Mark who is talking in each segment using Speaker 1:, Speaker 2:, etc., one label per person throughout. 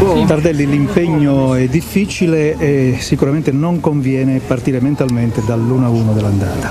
Speaker 1: Tardelli, l'impegno è difficile e sicuramente non conviene partire mentalmente dall'1-1 dell'andata.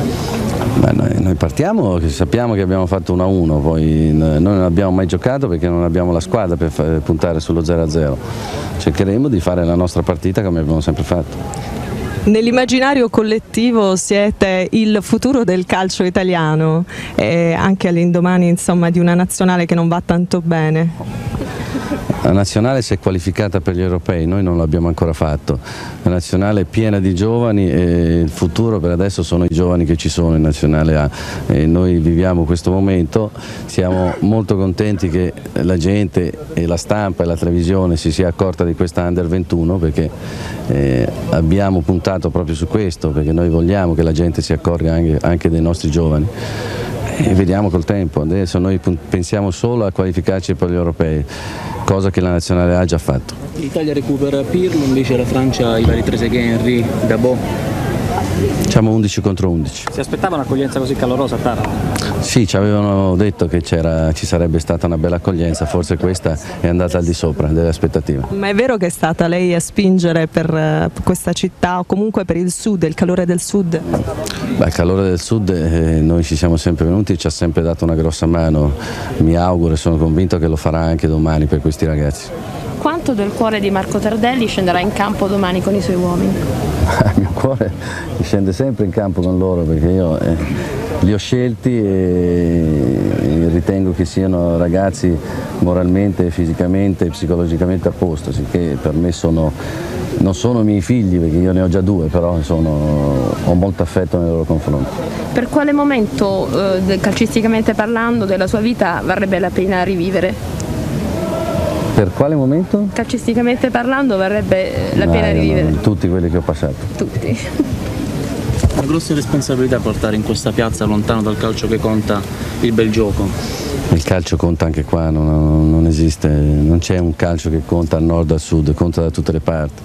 Speaker 2: Noi partiamo, sappiamo che abbiamo fatto 1-1, poi noi non abbiamo mai giocato perché non abbiamo la squadra per puntare sullo 0-0. Cercheremo di fare la nostra partita come abbiamo sempre fatto.
Speaker 3: Nell'immaginario collettivo siete il futuro del calcio italiano, anche all'indomani insomma, di una nazionale che non va tanto bene.
Speaker 2: La nazionale si è qualificata per gli europei, noi non l'abbiamo ancora fatto. La nazionale è piena di giovani e il futuro per adesso sono i giovani che ci sono in nazionale A. E noi viviamo questo momento, siamo molto contenti che la gente e la stampa e la televisione si sia accorta di questa Under 21 perché abbiamo puntato proprio su questo, perché noi vogliamo che la gente si accorga anche dei nostri giovani. E vediamo col tempo, adesso noi pensiamo solo a qualificarci per gli europei, cosa che la nazionale ha già fatto.
Speaker 4: L'Italia recupera Pirlo, invece la Francia i vari Trezeguet, Henry, Dabò.
Speaker 2: Facciamo 11 contro 11.
Speaker 4: Si aspettava un'accoglienza così calorosa a Taranto?
Speaker 2: Sì, ci avevano detto che ci sarebbe stata una bella accoglienza, forse questa è andata al di sopra delle aspettative.
Speaker 3: Ma è vero che è stata lei a spingere per questa città o comunque per il sud, il calore del sud?
Speaker 2: Il calore del sud, noi ci siamo sempre venuti, ci ha sempre dato una grossa mano, mi auguro e sono convinto che lo farà anche domani per questi ragazzi.
Speaker 5: Quanto del cuore di Marco Tardelli scenderà in campo domani con i suoi uomini?
Speaker 2: Il mio cuore scende sempre in campo con loro perché io li ho scelti e ritengo che siano ragazzi moralmente, fisicamente e psicologicamente a posto, sicché per me non sono miei figli perché io ne ho già due, però ho molto affetto nei loro confronti.
Speaker 5: Per quale momento, calcisticamente parlando, della sua vita varrebbe la pena rivivere?
Speaker 2: Per quale momento?
Speaker 5: Calcisticamente parlando varrebbe la pena rivivere?
Speaker 2: Tutti quelli che ho passato.
Speaker 5: Tutti.
Speaker 4: Una grossa responsabilità portare in questa piazza, lontano dal calcio che conta, il bel gioco.
Speaker 2: Il calcio conta anche qua, non esiste, non c'è un calcio che conta al nord, al sud, conta da tutte le parti.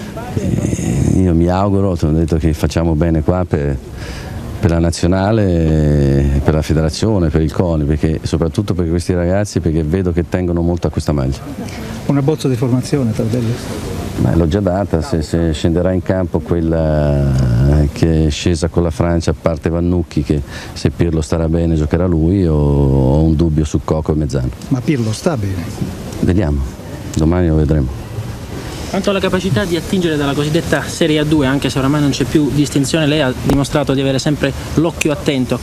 Speaker 2: Io mi auguro, ti ho detto che facciamo bene qua per la nazionale, per la federazione, per il CONI, soprattutto per questi ragazzi, perché vedo che tengono molto a questa maglia.
Speaker 1: Una bozza di formazione, Tardelli?
Speaker 2: L'ho già data, se scenderà in campo quella che è scesa con la Francia, a parte Vannucchi, che se Pirlo starà bene giocherà lui, o ho un dubbio su Coco e Mezzano.
Speaker 1: Ma Pirlo sta bene?
Speaker 2: Vediamo, domani lo vedremo.
Speaker 4: Quanto alla capacità di attingere dalla cosiddetta Serie A2, anche se oramai non c'è più distinzione, lei ha dimostrato di avere sempre l'occhio attento a